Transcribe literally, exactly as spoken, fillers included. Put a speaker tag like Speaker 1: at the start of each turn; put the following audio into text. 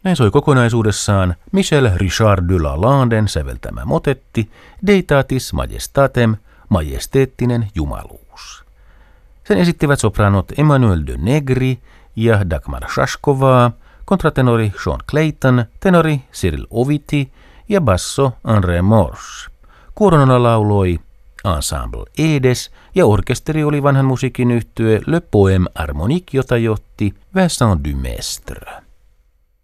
Speaker 1: Näin soi kokonaisuudessaan Michel Richard de Lalanden säveltämä motetti Deitatis Majestatem, majesteettinen jumaluus. Sen esittivät sopranot Emmanuel de Negri ja Dagmar Shashkovaa, kontratenori Sean Clayton, tenori Cyril Oviti ja basso André Morse. Kuoronalla lauloi Ensemble Edes ja orkesteri oli vanhan musiikin yhtye Le Poème Harmonique, jota johti Vincent Dumestre.